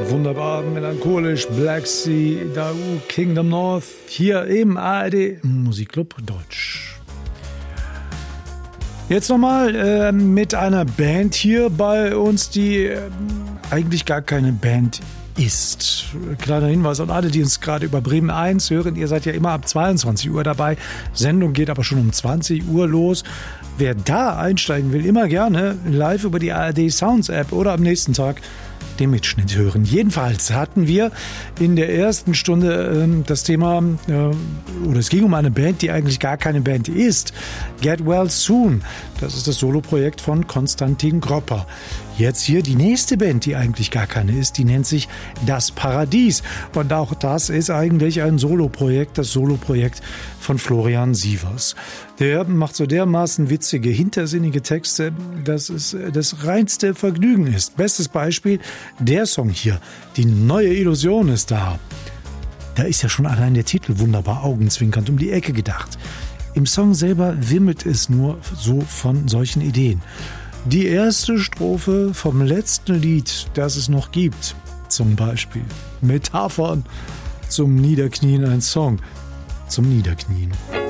Wunderbar, melancholisch, Black Sea, Dau, Kingdom North, hier im ARD Musikclub Deutsch. Jetzt nochmal mit einer Band hier bei uns, die eigentlich gar keine Band ist. Kleiner Hinweis an alle, die uns gerade über Bremen 1 hören, ihr seid ja immer ab 22 Uhr dabei. Sendung geht aber schon um 20 Uhr los. Wer da einsteigen will, immer gerne live über die ARD Sounds App oder am nächsten Tag den Mitschnitt hören. Jedenfalls hatten wir in der ersten Stunde das Thema, oder es ging um eine Band, die eigentlich gar keine Band ist. Get Well Soon. Das ist das Soloprojekt von Konstantin Gropper. Jetzt hier die nächste Band, die eigentlich gar keine ist, die nennt sich Das Paradies. Und auch das ist eigentlich ein Soloprojekt, das Soloprojekt von Florian Sievers. Der macht so dermaßen witzige, hintersinnige Texte, dass es das reinste Vergnügen ist. Bestes Beispiel, der Song hier, Die neue Illusion ist da. Da ist ja schon allein der Titel wunderbar augenzwinkernd um die Ecke gedacht. Im Song selber wimmelt es nur so von solchen Ideen. Die erste Strophe vom letzten Lied, das es noch gibt, zum Beispiel Metaphern zum Niederknien, ein Song zum Niederknien.